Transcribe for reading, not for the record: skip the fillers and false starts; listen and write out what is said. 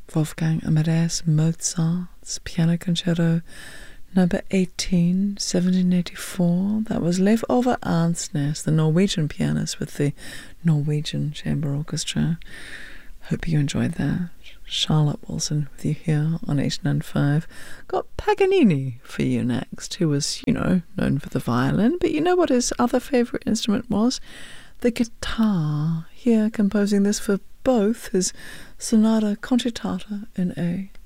Wolfgang Amadeus Mozart's Piano Concerto Number 18, 1784. That was Leif Ove Arnsnes, the Norwegian pianist with the Norwegian Chamber Orchestra. Hope you enjoyed that. Charlotte Wilson with you here on 895. Got Paganini for you next, who was, known for the violin, but you know what his other favourite instrument was? The guitar. Here composing this for both his Sonata Concitata in A